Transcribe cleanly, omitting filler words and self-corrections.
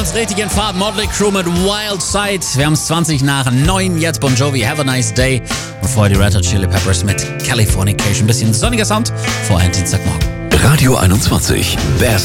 uns richtig in Fahrt. Motley Crue mit Wild Side. Wir haben es 20:09. Jetzt Bon Jovi, Have a Nice Day. Bevor die Red Hot Chili Peppers mit Californication. Bisschen sonniger Sound vor einem Dienstagmorgen. Radio 21. Best